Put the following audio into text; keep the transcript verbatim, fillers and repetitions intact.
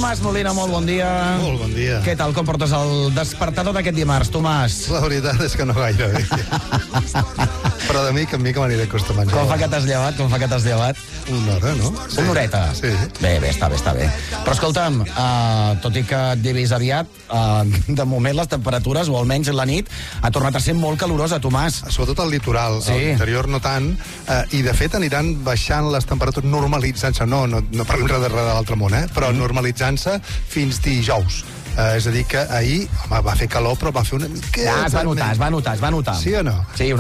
Tomàs Molina, molt bon dia. Molt bon dia. Què tal, com portes el despertador d'aquest dimarts, Tomàs? La veritat és que no gaire bé. Però de mica en mica m'aniré acostumant. Com fa que t'has llevat? Com fa que t'has llevat? Una hora, no? Sí. Una horeta? Sí. Bé, bé, està bé, està bé. Però escolta'm, uh, tot i que et llevis aviat, uh, de moment les temperatures, o almenys la nit, ha tornat a ser molt calorosa, Tomàs. Sobretot al litoral, Sí. a l'interior no tant, eh, i de fet aniran baixant les temperatures, normalitzant-se, no, no, no parlem res de res de l'altre món, eh? Però mm. normalitzant-se fins dijous. Uh, és a dir que ahir, home, va fer calor, però va fer una mica... Ja, es va notar, es va notar, es va notar. Sí o no? Sí,